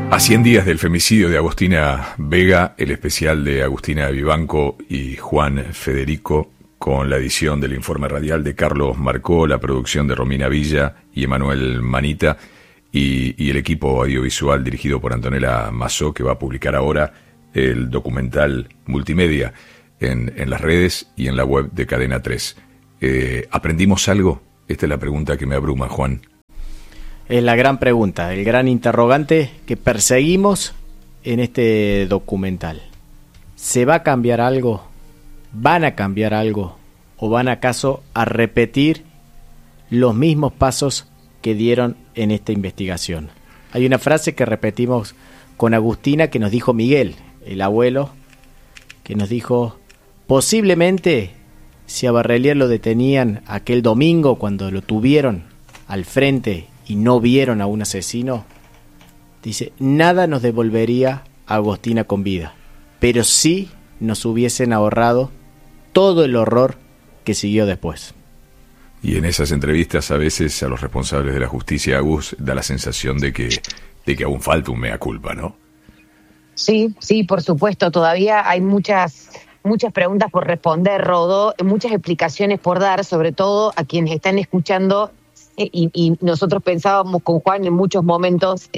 A 100 días del femicidio de Agostina Vega, el especial de Agustina Vivanco y Juan Federico, con la edición del informe radial de Carlos Marcó, la producción de Romina Villa y Emanuel Manita, y el equipo audiovisual dirigido por Antonella Mazó, que va a publicar ahora el documental multimedia en las redes y en la web de Cadena 3. ¿Aprendimos algo? Esta es la pregunta que me abruma, Juan. Es la gran pregunta, el gran interrogante que perseguimos en este documental. ¿Se va a cambiar algo? ¿Van a cambiar algo? ¿O van acaso a repetir los mismos pasos que dieron en esta investigación? Hay una frase que repetimos con Agustina que nos dijo Miguel, el abuelo, que nos dijo: posiblemente si a Barrelier lo detenían aquel domingo cuando lo tuvieron al frente y no vieron a un asesino, dice, nada nos devolvería a Agostina con vida, pero sí nos hubiesen ahorrado todo el horror que siguió después. Y en esas entrevistas a veces a los responsables de la justicia, Agus, da la sensación de que aún falta un mea culpa, ¿no? Sí, por supuesto, todavía hay muchas preguntas por responder, Rodó, muchas explicaciones por dar, sobre todo a quienes están escuchando. Y nosotros pensábamos con Juan en muchos momentos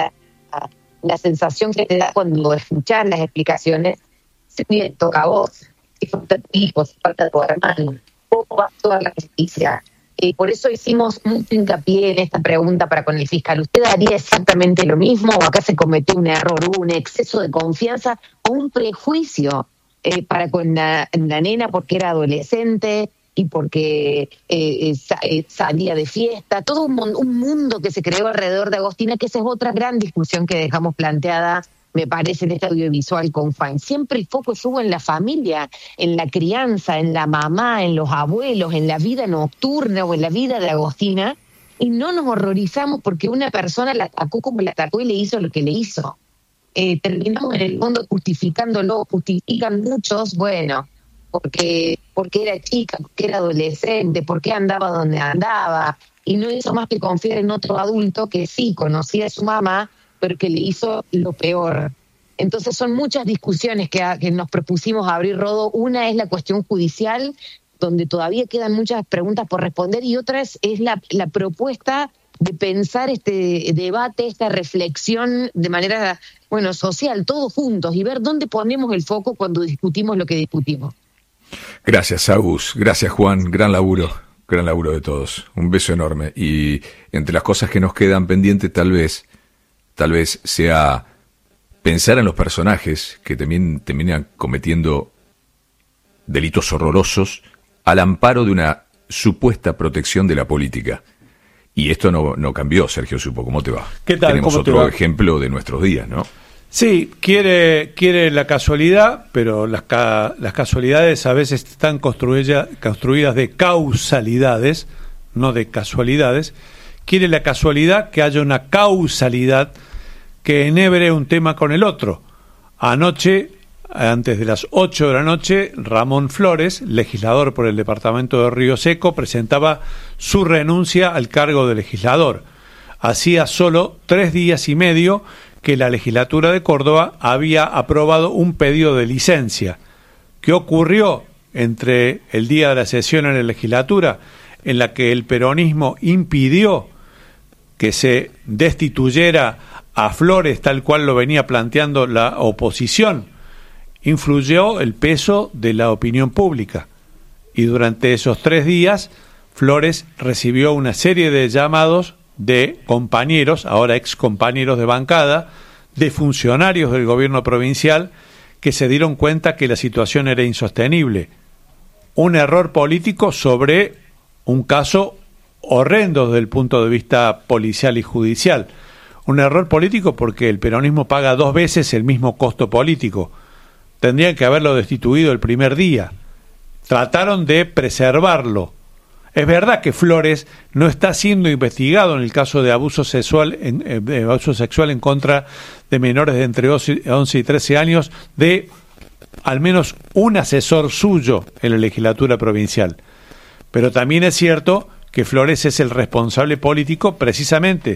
la sensación que te da cuando escuchas las explicaciones. Bien, toca a vos, si falta tu hijo, si falta tu hermano, ¿cómo va a actuar la justicia? Por eso hicimos mucho hincapié en esta pregunta para con el fiscal. ¿Usted haría exactamente lo mismo o acá se cometió un error, un exceso de confianza o un prejuicio para con la nena porque era adolescente y porque salía de fiesta? Todo un mundo que se creó alrededor de Agostina, que esa es otra gran discusión que dejamos planteada, me parece, en este audiovisual con Juan. Siempre el foco estuvo en la familia, en la crianza, en la mamá, en los abuelos, en la vida nocturna o en la vida de Agostina, y no nos horrorizamos porque una persona la atacó como la atacó y le hizo lo que le hizo. Terminamos en el fondo justificándolo, justifican muchos, bueno, porque era chica, porque era adolescente, porque andaba donde andaba, y no hizo más que confiar en otro adulto que sí conocía a su mamá, pero que le hizo lo peor. Entonces son muchas discusiones que nos propusimos abrir, Rodo. Una es la cuestión judicial, donde todavía quedan muchas preguntas por responder, y otra es la propuesta de pensar este debate, esta reflexión de manera, social, todos juntos, y ver dónde ponemos el foco cuando discutimos lo que discutimos. Gracias, Agus. Gracias, Juan. Gran laburo de todos. Un beso enorme. Y entre las cosas que nos quedan pendientes, tal vez sea pensar en los personajes que también terminan cometiendo delitos horrorosos al amparo de una supuesta protección de la política. Y esto no cambió, Sergio Supo. ¿Cómo te va? ¿Qué tal? Tenemos ¿Cómo te otro va? ejemplo de nuestros días, ¿no? Sí, quiere la casualidad, pero las casualidades a veces están construidas de causalidades, no de casualidades. Quiere la casualidad que haya una causalidad que enhebre un tema con el otro. Anoche, antes de las 8 de la noche, Ramón Flores, legislador por el departamento de Río Seco, presentaba su renuncia al cargo de legislador. Hacía solo 3 días y medio que la legislatura de Córdoba había aprobado un pedido de licencia. ¿Qué ocurrió entre el día de la sesión en la legislatura, en la que el peronismo impidió que se destituyera a Flores tal cual lo venía planteando la oposición? Influyó el peso de la opinión pública, y durante esos 3 días Flores recibió una serie de llamados de compañeros, ahora ex compañeros de bancada, de funcionarios del gobierno provincial, que se dieron cuenta que la situación era insostenible. Un error político sobre un caso horrendo desde el punto de vista policial y judicial. Un error político porque el peronismo paga 2 veces el mismo costo político. Tendrían que haberlo destituido el primer día. Trataron de preservarlo. Es verdad que Flores no está siendo investigado en el caso de abuso sexual en contra de menores de entre 11 y 13 años de al menos un asesor suyo en la legislatura provincial. Pero también es cierto que Flores es el responsable político precisamente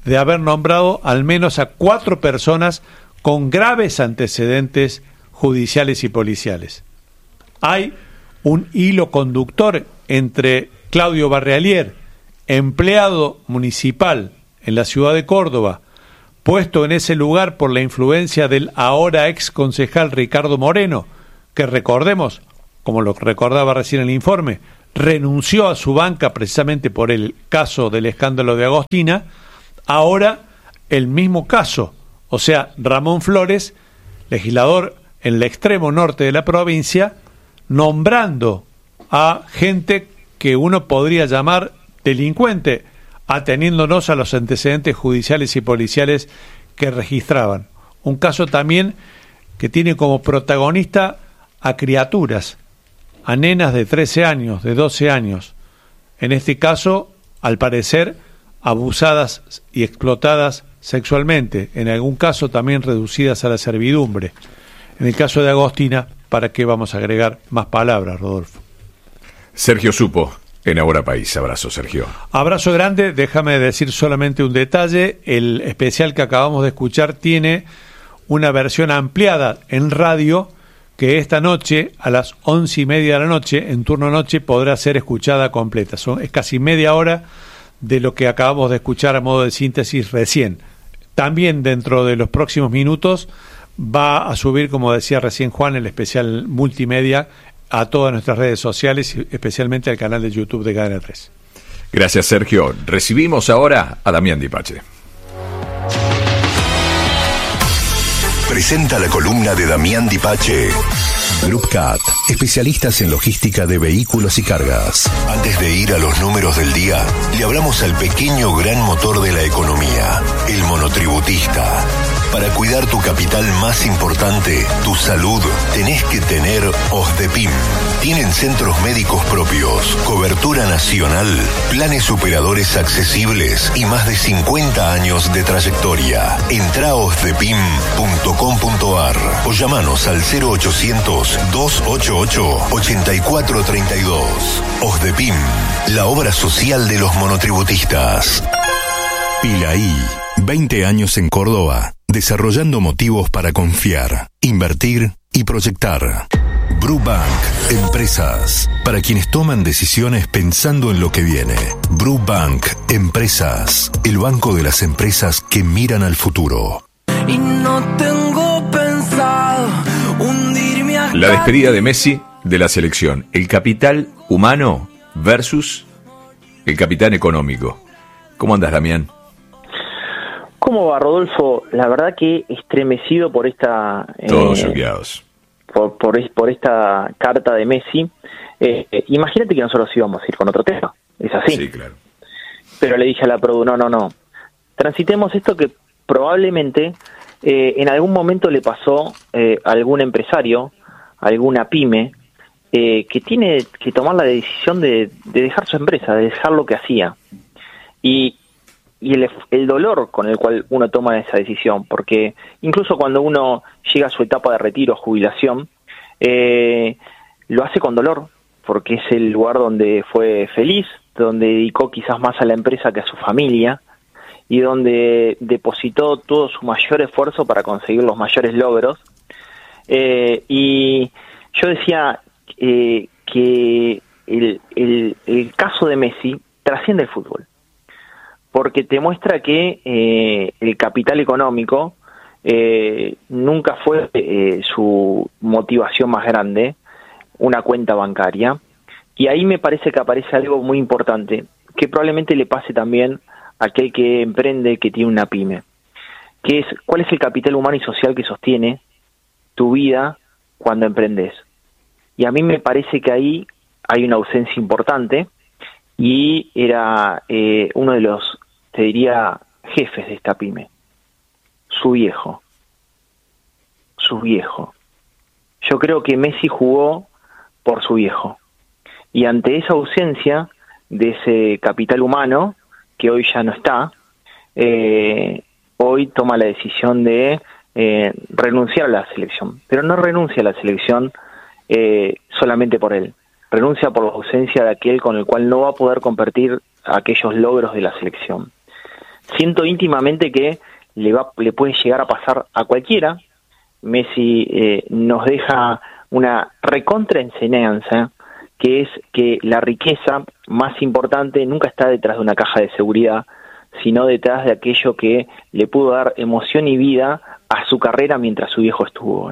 de haber nombrado al menos a 4 personas con graves antecedentes judiciales y policiales. Hay un hilo conductor entre Claudio Barrealier, empleado municipal en la ciudad de Córdoba, puesto en ese lugar por la influencia del ahora ex concejal Ricardo Moreno, que recordemos, como lo recordaba recién el informe, renunció a su banca precisamente por el caso del escándalo de Agostina. Ahora el mismo caso, o sea, Ramón Flores, legislador en el extremo norte de la provincia, nombrando a gente que uno podría llamar delincuente, ateniéndonos a los antecedentes judiciales y policiales que registraban. Un caso también que tiene como protagonista a criaturas, a nenas de 13 años, de 12 años. En este caso, al parecer, abusadas y explotadas sexualmente, en algún caso también reducidas a la servidumbre. En el caso de Agostina, ¿para qué vamos a agregar más palabras, Rodolfo? Sergio Supo, en Ahora País. Abrazo, Sergio. Abrazo grande. Déjame decir solamente un detalle. El especial que acabamos de escuchar tiene una versión ampliada en radio que esta noche, a las 11:30 de la noche, en turno noche, podrá ser escuchada completa. Es casi media hora de lo que acabamos de escuchar a modo de síntesis recién. También dentro de los próximos minutos va a subir, como decía recién Juan, el especial multimedia a todas nuestras redes sociales, especialmente al canal de YouTube de Cadena 3. Gracias, Sergio. Recibimos ahora a Damián Dipache. Presenta la columna de Damián Dipache. Group Cat, especialistas en logística de vehículos y cargas. Antes de ir a los números del día, le hablamos al pequeño gran motor de la economía, el monotributista. Para cuidar tu capital más importante, tu salud, tenés que tener OSDEPIM. Tienen centros médicos propios, cobertura nacional, planes superadores accesibles y más de 50 años de trayectoria. Entrá a osdepim.com.ar o llamanos al 0800-288-8432. OSDEPIM, la obra social de los monotributistas. Pilaí, 20 años en Córdoba, desarrollando motivos para confiar, invertir y proyectar. Brubank, empresas, para quienes toman decisiones pensando en lo que viene. Brubank, empresas, el banco de las empresas que miran al futuro. Y no tengo pensado hundirme acá. La despedida de Messi de la selección. El capital humano versus el capital económico. ¿Cómo andas, Damián? ¿Cómo va, Rodolfo? La verdad que estremecido por esta... Todos choqueados. Por esta carta de Messi. Imagínate que nosotros íbamos a ir con otro tema. Es así. Sí, claro. Pero le dije a la Produ, no. Transitemos esto que probablemente en algún momento le pasó a algún empresario, a alguna pyme, que tiene que tomar la decisión de dejar su empresa, de dejar lo que hacía. Y el dolor con el cual uno toma esa decisión, porque incluso cuando uno llega a su etapa de retiro o jubilación, lo hace con dolor, porque es el lugar donde fue feliz, donde dedicó quizás más a la empresa que a su familia, y donde depositó todo su mayor esfuerzo para conseguir los mayores logros. Y yo decía que el caso de Messi trasciende el fútbol, porque te muestra que el capital económico nunca fue su motivación más grande, una cuenta bancaria, y ahí me parece que aparece algo muy importante, que probablemente le pase también a aquel que emprende, que tiene una pyme, que es cuál es el capital humano y social que sostiene tu vida cuando emprendes. Y a mí me parece que ahí hay una ausencia importante, y era uno de los, te diría, jefes de esta pyme, su viejo. Yo creo que Messi jugó por su viejo, y ante esa ausencia de ese capital humano, que hoy ya no está, hoy toma la decisión de renunciar a la selección, pero no renuncia a la selección solamente por él, renuncia por la ausencia de aquel con el cual no va a poder compartir aquellos logros de la selección. siento íntimamente que le puede llegar a pasar a cualquiera. Messi nos deja una recontraenseñanza, que es que la riqueza más importante nunca está detrás de una caja de seguridad, sino detrás de aquello que le pudo dar emoción y vida a su carrera mientras su viejo estuvo.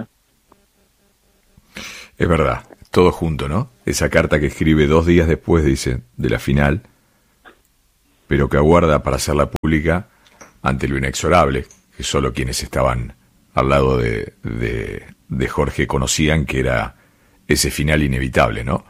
Es verdad, todo junto, ¿no? Esa carta que escribe 2 días después, dice, de la final, pero que aguarda para hacerla pública ante lo inexorable, que solo quienes estaban al lado de Jorge conocían que era ese final inevitable, ¿no?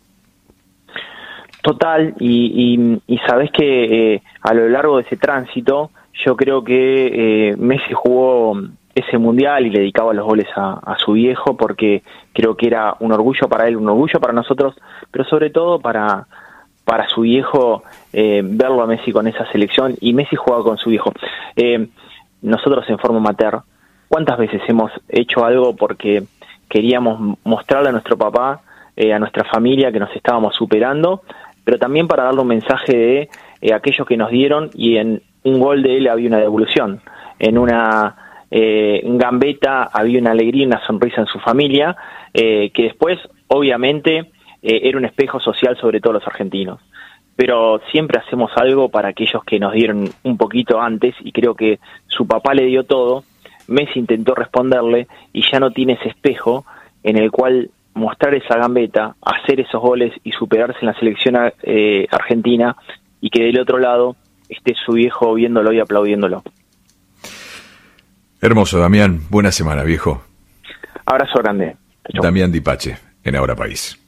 Total, y sabés que a lo largo de ese tránsito, yo creo que Messi jugó ese mundial y le dedicaba los goles a su viejo, porque creo que era un orgullo para él, un orgullo para nosotros, pero sobre todo para su viejo, verlo a Messi con esa selección, y Messi jugaba con su viejo. Nosotros en forma amateur, ¿cuántas veces hemos hecho algo porque queríamos mostrarle a nuestro papá, a nuestra familia, que nos estábamos superando, pero también para darle un mensaje de aquellos que nos dieron, y en un gol de él había una devolución, en una gambeta había una alegría, una sonrisa en su familia, que después obviamente era un espejo social sobre todos los argentinos. Pero siempre hacemos algo para aquellos que nos dieron un poquito antes, y creo que su papá le dio todo, Messi intentó responderle, y ya no tiene ese espejo en el cual mostrar esa gambeta, hacer esos goles y superarse en la selección argentina, y que del otro lado esté su viejo viéndolo y aplaudiéndolo. Hermoso, Damián. Buena semana, viejo. Abrazo grande. Damián Dipache, en Ahora País.